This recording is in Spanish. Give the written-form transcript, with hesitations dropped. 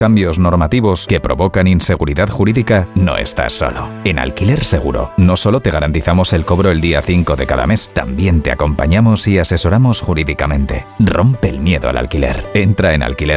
cambios normativos que provocan inseguridad jurídica, no estás solo. En Alquiler Seguro, no solo te garantizamos el cobro el día 5 de cada mes, también te acompañamos y asesoramos jurídicamente. Rompe el miedo al alquiler. Entra en alquiler